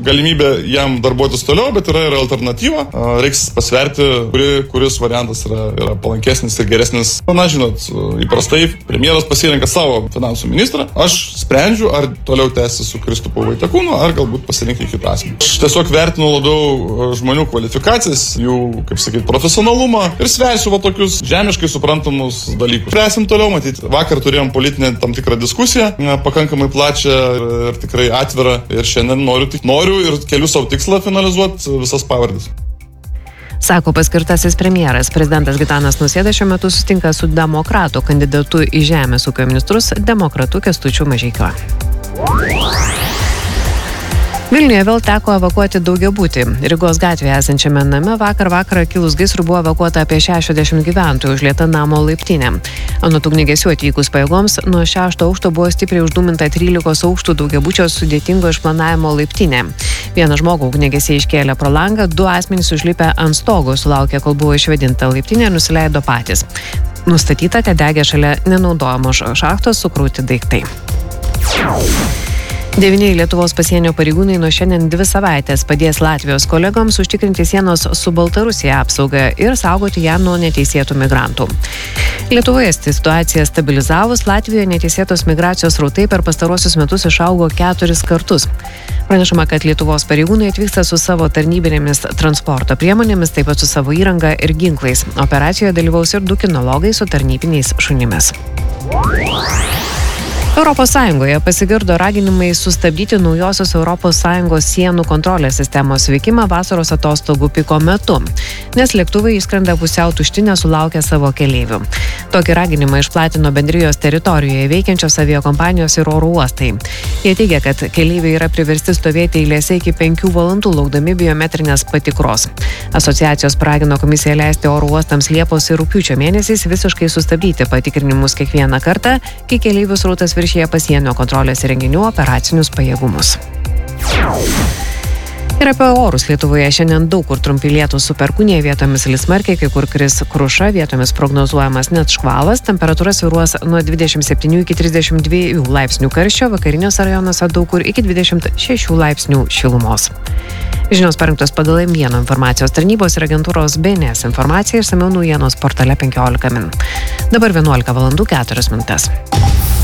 galimybė jam darbuotis toliau, bet yra ir alternatyva. Reiks pasverti, kuris variantas yra palankesnis ir geresnis. Na, žinot, įprastai premjeras pasirenka savo finansų ministrą. Aš sprendžiu, ar toliau tęsti su Kristupu Vaitekūnu, ar galbūt pasirinkti kitą asmenį. Aš tiesiog vertinu labiau žmonių kvalifikacijas, jų, kaip sakyti, profesionalumą ir sversiu tokius žemiškai suprantamus dalykus. Spręsim toliau, matyti. Vakar turėjom politinę tam tikrą diskusiją, pakankamai plačią ir tikrai atvirą. Ir šiandien noriu ir keliu savo tikslą finalizuoti visas pavardės. Sako paskirtasis premjeras. Prezidentas Gitanas Nausėda šiuo metu susitinka su demokratų kandidatu į žemės ūkio ministrus, demokratu Kęstučiu Mažeikiu. Vilniuje vėl teko evakuoti daugiabutį. Rygos gatvėje esančiame name vakarą kilus gaisrui buvo evakuota apie 60 gyventojų, užlieta namo laiptinė. Anot ugniagesių atvykus pajėgoms, nuo 6 aukšto buvo stipriai uždūminta 13 aukštų daugiabučio sudėtingo išplanavimo laiptinė. Vieną žmogų ugniagesiai iškėlė pro langą, 2 asmenys užlipę ant stogo, sulaukė, kol buvo išvedinta laiptinė ir nusileido patys. Nustatyta, kad degė šalia nenaudojamos šachtos sukrauti daiktai. 9 Lietuvos pasienio pareigūnai nuo šiandien 2 savaitės padės Latvijos kolegoms užtikrinti sienos su Baltarusija apsaugą ir saugoti ją nuo neteisėtų migrantų. Lietuvoje situacija stabilizavus, Latvijoje neteisėtos migracijos srautai per pastarosius metus išaugo 4 kartus. Pranešama, kad Lietuvos pareigūnai atvyksta su savo tarnybinėmis transporto priemonėmis, taip pat su savo įranga ir ginklais. Operacijoje dalyvaus ir 2 kinologai su tarnybiniais šunimis. Europos Sąjungoje pasigirdo raginimai sustabdyti naujosios Europos Sąjungos sienų kontrolės sistemos veikimą vasaros atostogų piko metu, nes lėktuvai išskrenda pusiau tušti nesulaukę savo keleivių. Tokį raginimą išplatino bendrijos teritorijoje veikiančios aviakompanijos ir oro uostai. Jie teigia, kad keleiviai yra priversti stovėti eilėse iki 5 valandų laukdami biometrinės patikros. Asociacijos paragino komisiją leisti oro uostams Liepos ir rugpjūčio mėnesiais visiškai sustabdyti patikrinimus kiekvieną kartą, kai keleivių srautas viršija pasienio kontrolės įrenginių operacinius pajėgumus. Ir apie orus Lietuvoje šiandien daug kur trumpi lietūs su perkūnija, vietomis lis smarkiai, kai kur kris kruša, vietomis prognozuojamas net škvalas, temperatūra svyruos nuo 27 iki 32 laipsnių karščio, vakariniuose rajonuose daug kur iki 26 laipsnių šilumos. Žinios parengtos pagal M1 informacijos tarnybos ir agentūros BNS informacija, išsamiau naujienos portale 15 min. Dabar 11:04 min.